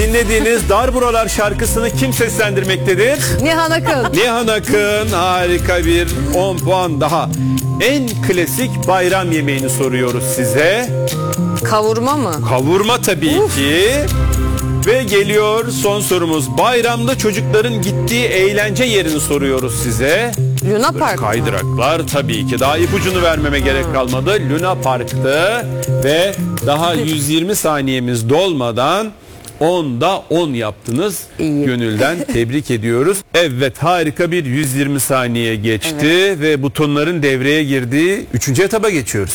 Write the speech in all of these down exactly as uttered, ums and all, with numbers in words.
dinlediğiniz Dar Buralar şarkısını kim seslendirmektedir? Nihan Akın. Nihan Akın. Harika bir on puan daha. En klasik bayram yemeğini soruyoruz size. Kavurma mı? Kavurma tabii Uf. ki. Ve geliyor son sorumuz. Bayramda çocukların gittiği eğlence yerini soruyoruz size. Luna Park. Kaydıraklar tabii ki. Daha ipucunu vermeme gerek kalmadı. Luna Park'tı ve daha yüz yirmi saniyemiz dolmadan onda on yaptınız. İyi. Gönülden tebrik ediyoruz. Evet, harika bir yüz yirmi saniye geçti evet. ve butonların devreye girdiği üçüncü etaba geçiyoruz.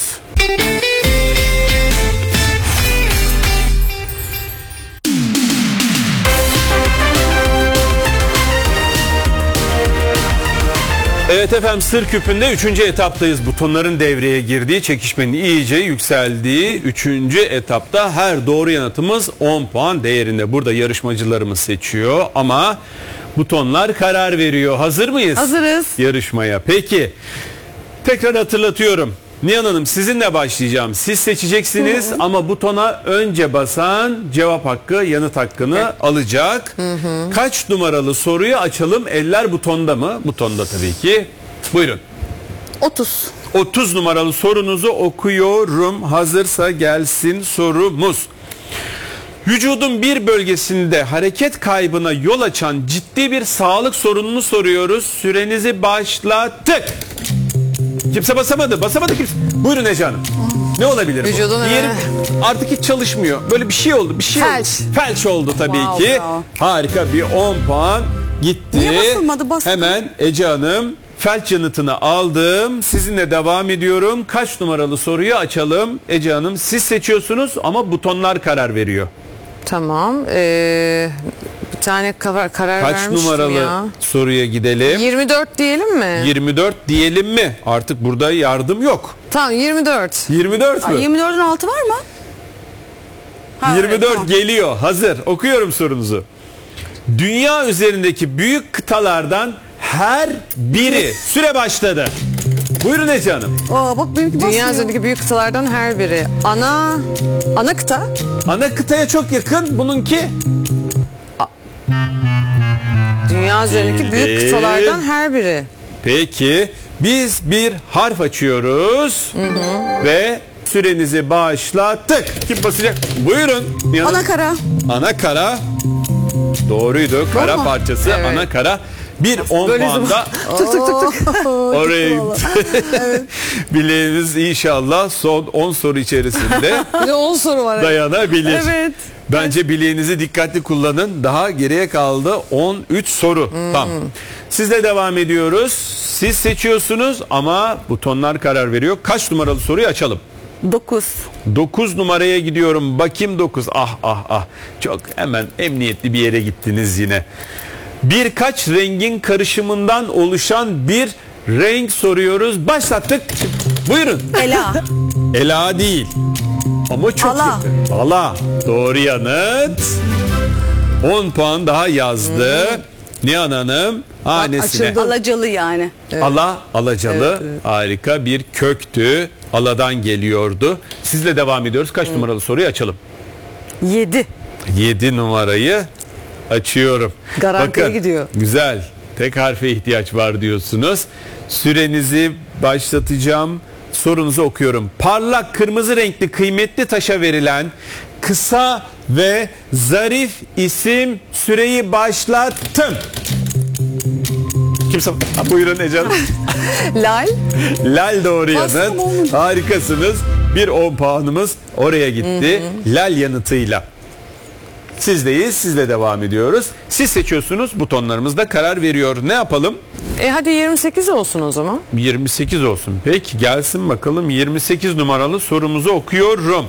Evet efendim, Sır Küpü'nde üçüncü etaptayız. Butonların devreye girdiği, çekişmenin iyice yükseldiği üçüncü etapta her doğru yanıtımız on puan değerinde. Burada yarışmacılarımız seçiyor ama butonlar karar veriyor. Hazır mıyız? Hazırız. Yarışmaya. Peki, tekrar hatırlatıyorum. Nihan Hanım, sizinle başlayacağım. Siz seçeceksiniz hı hı. ama butona önce basan cevap hakkı, yanıt hakkını evet. alacak. Hı hı. Kaç numaralı soruyu açalım? Eller butonda mı? Butonda tabii ki. Buyurun. otuz. otuz numaralı sorunuzu okuyorum. Hazırsa gelsin sorumuz. Vücudun bir bölgesinde hareket kaybına yol açan ciddi bir sağlık sorununu soruyoruz. Sürenizi başlattık. Kimse basamadı. Basamadı kimse. Buyurun Ece Hanım. Ne olabilir Vücudun bu? Yerim artık hiç çalışmıyor. Böyle bir şey oldu. Bir şey Felç. oldu. Felç oldu tabii Wow, ki. bravo. Harika bir on puan gitti. Niye basılmadı? Basın. Hemen Ece Hanım, felç yanıtını aldım. Sizinle devam ediyorum. Kaç numaralı soruyu açalım? Ece Hanım, siz seçiyorsunuz ama butonlar karar veriyor. Tamam. Ee, bir tane karar, karar Kaç vermiştim numaralı ya. soruya gidelim? yirmi dört diyelim mi? yirmi dört diyelim mi? Artık burada yardım yok. Tamam, yirmi dört. yirmi dört mü? yirmi dördün altı var mı? Ha, yirmi dört evet, tamam. geliyor. Hazır. Okuyorum sorunuzu. Dünya üzerindeki büyük kıtalardan her biri. Süre başladı. Buyurun Ece Hanım. Aa, bak benimki basmıyor. Dünya üzerindeki büyük kıtalardan her biri. Ana ana kıta. Ana kıtaya çok yakın. Bununki Dünya üzerindeki büyük Bildim. kıtalardan her biri. Peki. Biz bir harf açıyoruz. Hı hı. Ve sürenizi başlattık. Kim basacak? Buyurun. Yanım. Ana kara. Ana kara. Doğruydu. Kara Tamam. parçası. Evet. Ana kara. Bir on puanda Tık tık tık tık. oraya gitti. Evet. Bileğiniz inşallah son on soru içerisinde Bir de on soru var. dayanabilir. Evet. Bence bileğinizi dikkatli kullanın. Daha geriye kaldı on üç soru. Hmm. Tamam. Sizle devam ediyoruz. Siz seçiyorsunuz ama butonlar karar veriyor. Kaç numaralı soruyu açalım? dokuz. dokuz numaraya gidiyorum. Bakayım dokuz. Ah ah ah. Çok hemen emniyetli bir yere gittiniz yine. Birkaç rengin karışımından oluşan bir renk soruyoruz. Başlattık. Buyurun. Ela. Ela değil. Ama çok Ala. yakın. Ala. Doğru yanıt. on puan daha yazdı. Hmm. Nihan Hanım hanesine. Açıldı. Alacalı yani. Evet. Ala, alacalı. Evet, evet. Harika bir köktü. Aladan geliyordu. Sizle devam ediyoruz. Kaç hmm. numaralı soruyu açalım? yedi. yedi numarayı açıyorum. Garantiye Bakın, gidiyor. güzel. Tek harfe ihtiyaç var diyorsunuz. Sürenizi başlatacağım. Sorunuzu okuyorum. Parlak kırmızı renkli kıymetli taşa verilen kısa ve zarif isim, süreyi başlattım. Kimse... Ha, buyurun Ece Hanım. Lal. Lal doğru Bastım, yanıt. olmadı. Harikasınız. Bir on puanımız oraya gitti. Hı hı. Lal yanıtıyla. Sizdeyiz. Sizle devam ediyoruz. Siz seçiyorsunuz. Butonlarımız da karar veriyor. Ne yapalım? E hadi yirmi sekiz olsun o zaman. yirmi sekiz olsun. Peki gelsin bakalım. yirmi sekiz numaralı sorumuzu okuyorum.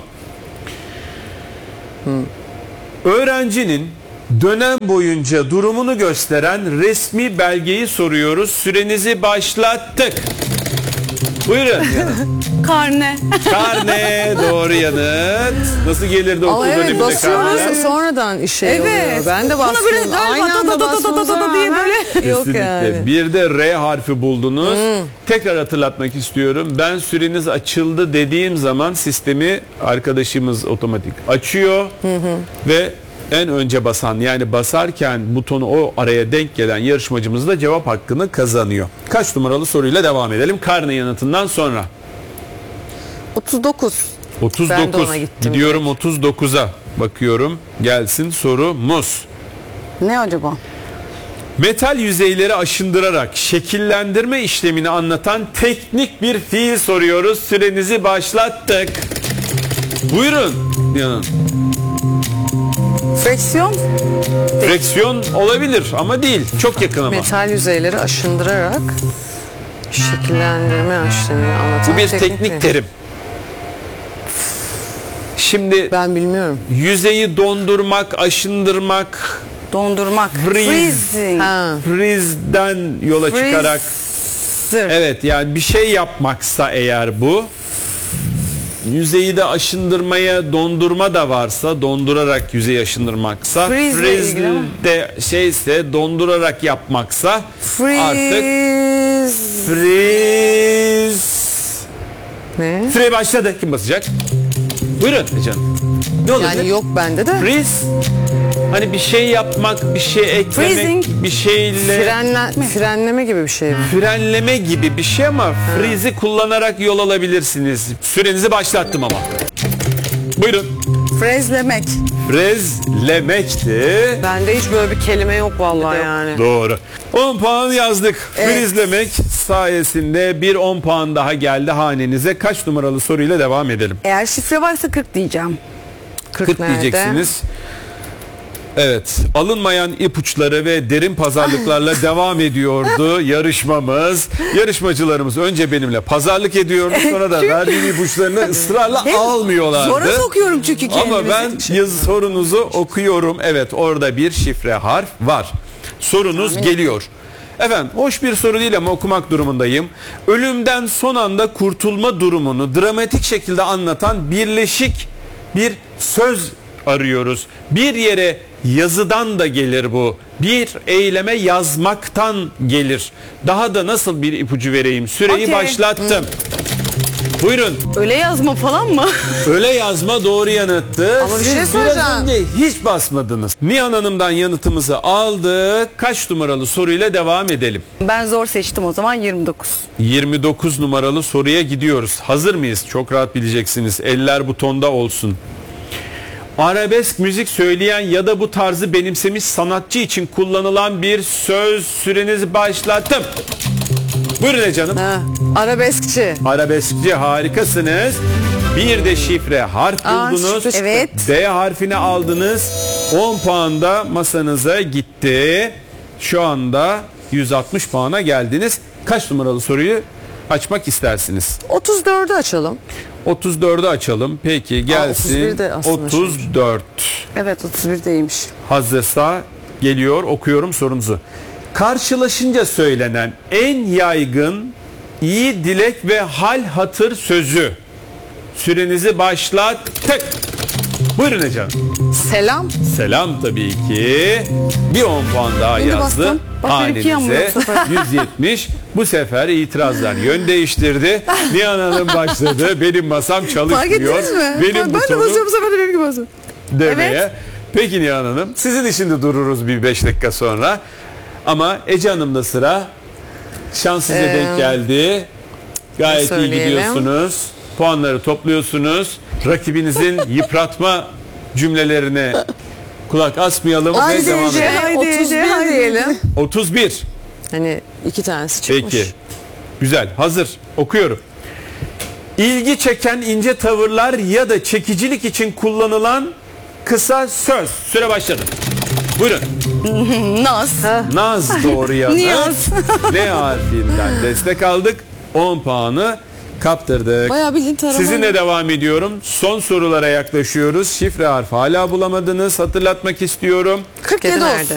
Hı. Öğrencinin dönem boyunca durumunu gösteren resmi belgeyi soruyoruz. Sürenizi başlattık. Buyurun. Karne. Karne doğru yanıt. Nasıl gelirdi okul Ama evet, döneminde basıyoruz karneler? sonradan işe Evet. oluyor. Ben de Buna bastım. böyle galiba Aynı anda da da da da da basmamıza da diye rağmen böyle. yok Kesinlikle. yani. Bir de R harfi buldunuz. Hmm. Tekrar hatırlatmak istiyorum. Ben süreniz açıldı dediğim zaman sistemi arkadaşımız otomatik açıyor. Hı hı. Ve en önce basan, yani basarken butonu o araya denk gelen yarışmacımız da cevap hakkını kazanıyor. Kaç numaralı soruyla devam edelim karne yanıtından sonra? otuz dokuz. otuz Ben de dokuz. ona gittim Gidiyorum otuz dokuza. Bakıyorum. Gelsin sorumuz. Ne acaba? Metal yüzeyleri aşındırarak şekillendirme işlemini anlatan teknik bir fiil soruyoruz. Sürenizi başlattık. Buyurun. Yanın. Freksiyon. Freksiyon olabilir ama değil. Çok yakın ama. Metal yüzeyleri aşındırarak şekillendirme işlemini anlatan Bu bir teknik teknik terim. Şimdi Ben bilmiyorum. yüzeyi dondurmak, aşındırmak, Dondurmak. Freeze. Freezing. Ha. freeze'den yola Freeze. çıkarak, Zır. evet, yani bir şey yapmaksa eğer bu, yüzeyi de aşındırmaya dondurma da varsa, dondurarak yüzeyi aşındırmaksa, Freeze ile ilgili ama. de şeyse dondurarak yapmaksa artık Freeze. freeze. Ne? Süre başladı. Kim basacak? Buyurun canım. Ne olacak? Yani yok bende de. Freeze. Hani bir şey yapmak, bir şey eklemek, Freezing. bir şeyle Frenle, frenleme gibi bir şey mi? frenleme gibi bir şey ama freeze'i kullanarak yol alabilirsiniz. Sürenizi başlattım ama. Buyurun. Frezlemek. Frezlemekti. Bende hiç böyle bir kelime yok vallahi yani. Doğru. on puan yazdık. Evet. Frezlemek sayesinde bir on puan daha geldi hanenize. Kaç numaralı soruyla devam edelim? Eğer şifre varsa kırk diyeceğim. kırk kırk nerede? diyeceksiniz. Evet, alınmayan ipuçları ve derin pazarlıklarla devam ediyordu yarışmamız. Yarışmacılarımız önce benimle pazarlık ediyordu, sonra da verdiğim ipuçlarını ısrarla Hem almıyorlardı. Zora sokuyorum çünkü kendimizi. Ama ben yazı sorunuzu okuyorum. Evet, orada bir şifre harf var. Sorunuz geliyor. Efendim, hoş bir soru değil ama okumak durumundayım. Ölümden son anda kurtulma durumunu dramatik şekilde anlatan birleşik bir söz arıyoruz. Bir yere yazıdan da gelir bu. Bir eyleme yazmaktan gelir. Daha da nasıl bir ipucu vereyim? Süreyi Okey. başlattım. Buyurun. Öyle yazma falan mı? Öyle yazma doğru yanıttı. Ama bir Siz şey biraz söyleyeceğim. önce hiç basmadınız. Nihan Hanım'dan yanıtımızı aldık. Kaç numaralı soruyla devam edelim? Ben zor seçtim o zaman yirmi dokuz. yirmi dokuz numaralı soruya gidiyoruz. Hazır mıyız? Çok rahat bileceksiniz. Eller butonda olsun. Arabesk müzik söyleyen ya da bu tarzı benimsemiş sanatçı için kullanılan bir söz. Sürenizi başlattım. Buyurun Ece Hanım. Ha, arabeskçi. Arabeskçi, harikasınız. Bir de şifre harf Aa, buldunuz. şifre çıktı. Evet. D harfini aldınız. on puan da masanıza gitti. Şu anda yüz altmış puana geldiniz. Kaç numaralı soruyu açmak istersiniz? otuz dördü açalım. otuz dördü açalım. Peki gelsin. otuz bir de aslında otuz dört. Evet otuz birdeymiş. Hazırsa geliyor, okuyorum sorunuzu. Karşılaşınca söylenen en yaygın iyi dilek ve hal hatır sözü. Sürenizi başlattık. Buyurun Ece Hanım. Selam. Selam tabii ki. Bir on puan daha Yeni yazdı. bastım. Bak benimki yanmıyor Hanenize bu sefer. yüz yetmiş. Bu sefer itirazlar yön değiştirdi. Nihan Hanım başladı. Benim masam çalışmıyor. Fark ettiniz mi? Benim ben de butonum basıyorum bu sefer de benimki basıyor. demeye. Evet. Peki Nihan Hanım, sizin için de dururuz bir beş dakika sonra. Ama Ece Hanım'da sıra. Şans size Ee, denk geldi. Gayet iyi söyleyelim. gidiyorsunuz. Puanları topluyorsunuz. Rakibinizin yıpratma cümlelerine kulak asmayalım Haydi ve devam Ece. edelim. Haydi otuz Ece, bir haydi. diyelim. otuz bir. Hani iki tanesi çıkmış. Peki. Güzel. Hazır. Okuyorum. İlgi çeken ince tavırlar ya da çekicilik için kullanılan kısa söz. Süre başladı. Buyurun. Naz. Naz doğru yanıt. Niyaz. N harfinden destek aldık. on puanı kaptırdık. Bayağı bildiğin tarama. Sizinle devam ediyorum. Son sorulara yaklaşıyoruz. Şifre harfi hala bulamadınız. Hatırlatmak istiyorum. kırk yedi olsun.